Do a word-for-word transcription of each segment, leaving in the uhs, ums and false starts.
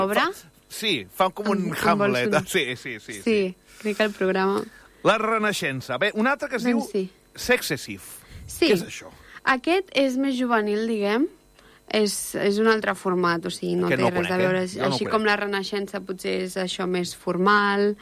Obra? Sí, fan com un Amb- amb Hamlet. vols- Sí, sí, sí, sí. Sí, crec que el programa... La Renaixença. Bé, un altre que es diu Doncs sí. Sexcessive. Sí. Què és això? Aquest és més juvenil, diguem. És, és un altre format, o sigui, no Aquest té no ho res conec, a veure. eh? Jo no ho Així conec. com la Renaixença potser és això més formal,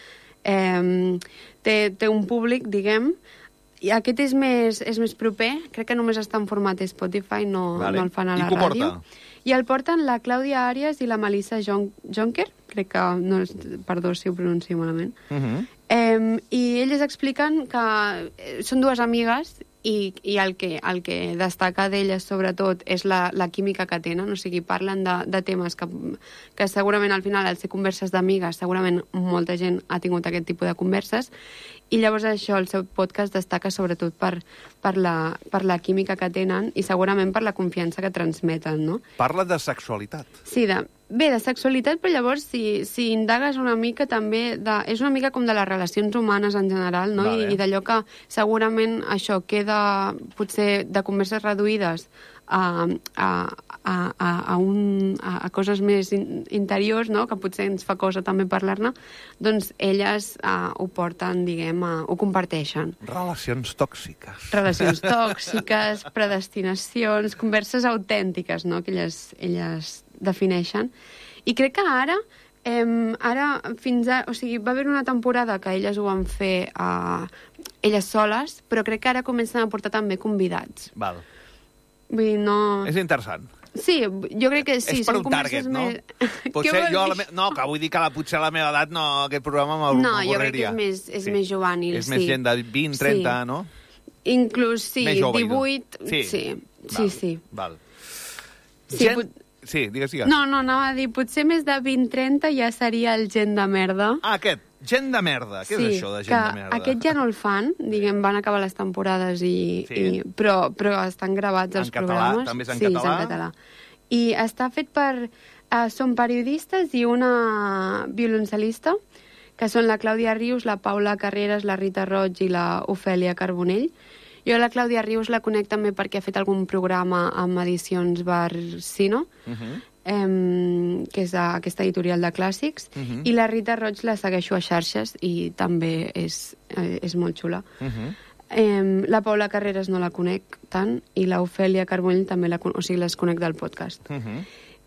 eh, té, té un públic, diguem, i aquest és més, és més proper, crec que només està en format Spotify, no, Vale. no el fan a I la qui ho ràdio. porta? I el porten la Clàudia Àrias i la Melissa Jon Jonker, crec que, no, és- perdó si ho pronuncio malament. Uh -huh. Eh, I elles expliquen que eh, són dues amigues i, i el, que, el que destaca d'elles sobretot és la, la química que tenen, o sigui, parlen de, de temes que, que segurament al final al ser converses d'amigues segurament molta gent ha tingut aquest tipus de converses i llavors això, el seu podcast destaca sobretot per, per, la, per la química que tenen i segurament per la confiança que transmeten, no? Parla de sexualitat. Sí, de, bé, de sexualitat, però llavors si, si indagues una mica també... De, és una mica com de les relacions humanes en general, no? Vale. I, i d'allò que segurament això queda potser de converses reduïdes a, a, a, a, a, un, a, a coses més in, interiors, no? Que potser ens fa cosa també parlar-ne, doncs elles uh, ho porten, diguem, uh, ho comparteixen. Relacions tòxiques. Relacions tòxiques, predestinacions, converses autèntiques, no?, que elles, elles defineixen. I crec que ara, eh, ara fins a... O sigui, va haver una temporada que elles ho van fer eh, elles soles, però crec que ara comencen a portar també convidats. Val. Vull dir, no... És interessant. Sí, jo crec que sí. és per són un target, converses no? Més... Què Potser vol jo... A dir? la me... No, que vull dir que la, potser a la meva edat no, aquest programa m'avorriria. No, jo crec que és més, és Sí. més juvenil, És sí. més gent de vint, trenta, Sí. no? Inclús, sí, Més jove, divuit... Sí. Sí, sí, Val, sí. Val. Sí, Gent... pot- Sí, digues, digues. No, no, anava a dir, potser més de vint trenta ja seria el gent de merda. Ah, aquest. Gent de merda. Què sí, és això de gent que de merda? aquest ja no el fan, diguem, van acabar les temporades, i, Sí. i, però, però estan gravats En els català? programes. També és en sí, català? és en català. I està fet per... Uh, són periodistes i una violoncel·lista, que són la Clàudia Rius, la Paula Carreras, la Rita Roig i la Ofèlia Carbonell. Jo la Clàudia Rius la conec també perquè ha fet algun programa amb edicions Barsino, Uh -huh. eh, que és a, aquesta editorial de clàssics, Uh -huh. i la Rita Roig la segueixo a xarxes i també és, eh, és molt xula. Uh -huh. Eh, la Paula Carreras no la conec tant i la Ofèlia Carbonell també la, con- o sigui, les conec del podcast. Uh -huh.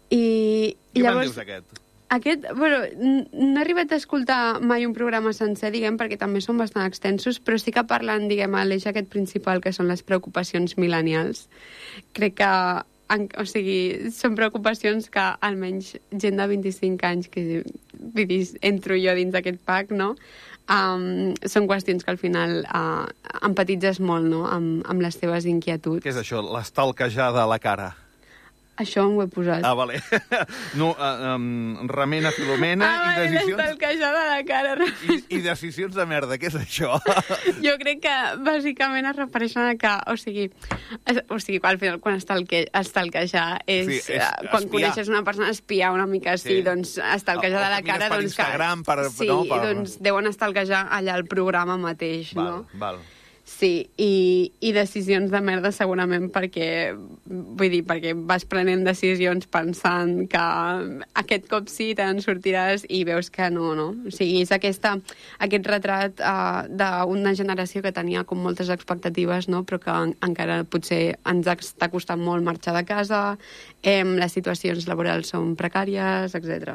I, i Què me'n llavors... dius d'aquest? Aquest, bueno, n- no he arribat a escoltar mai un programa sencer, diguem, perquè també són bastant extensos, però sí que parlen, diguem, a l'eix aquest principal, que són les preocupacions millennials. Crec que, en, o sigui, són preocupacions que almenys gent de vint-i-cinc anys, que vull dir, entro jo dins d'aquest pack, no?, Um, són qüestions que al final uh, empatitzes molt, no?, amb, amb les teves inquietuds. Què és això? L'estalquejada a la cara. Això m'ho he posat. Ah, vale. No, uh, um, remena Filomena Ah, i vale, decisions... l'estalquejada a la cara. I, I decisions de merda, què és això? Jo crec que bàsicament es refereixen a que, o sigui, es, o sigui, al final quan estalque, estalquejar és, Sí, és eh, quan espiar. coneixes una persona, espiar una mica, sí, Sí. doncs estalquejar O- de o la que mires cara, per doncs que... Instagram, per- sí, no, per- doncs deuen estalquejar allà al programa mateix, Val, no? val. Sí, i, i decisions de merda segurament perquè, vull dir, perquè vas prenent decisions pensant que aquest cop sí te'n sortiràs i veus que no, no? O sigui, és aquesta, aquest retrat uh, d'una generació que tenia com moltes expectatives, no?, però que en, encara potser ens està costant molt marxar de casa, eh, les situacions laborals són precàries, etcètera.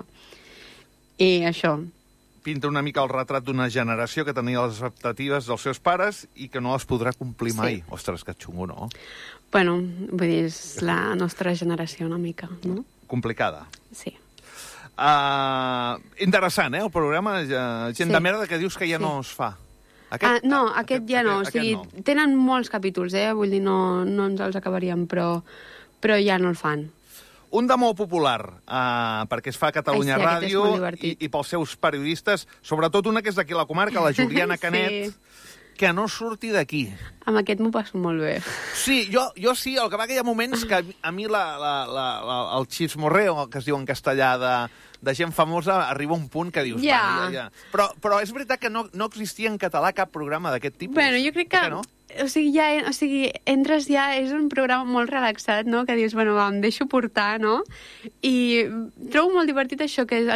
I això... Pinta una mica el retrat d'una generació que tenia les expectatives dels seus pares i que no les podrà complir mai. Sí. Ostres, que xungo, no? Bueno, vull dir, és la nostra generació una mica, no? Complicada. Sí. Uh, interessant, eh, el programa. Uh, gent Sí. de merda que dius que ja Sí. no es fa. Ah, no, aquest, aquest ja no. Aquest, O sigui, aquest no. tenen molts capítols, eh? Vull dir, no, no ens els acabaríem, però, però ja no el fan. Un de molt popular, uh, perquè es fa a Catalunya Ai, sí, aquest és Ràdio molt i, divertit. i pels seus periodistes, sobretot una que és d'aquí a la comarca, la Juliana Canet, Sí. que no surti d'aquí. Amb aquest m'ho passo molt bé. Sí, jo, jo sí, el que va que hi ha moments que a mi la, la, la, la, el xismorreo, que es diu en castellà, de, de gent famosa, arriba a un punt que dius... Ja. Va, ja, ja. Però, però és veritat que no, no existia en català cap programa d'aquest tipus. Bueno, jo crec que... que no? o sigui, ja, o sigui, entres ja, és un programa molt relaxat, no?, que dius, bueno, va, em deixo portar, no? I trobo molt divertit això, que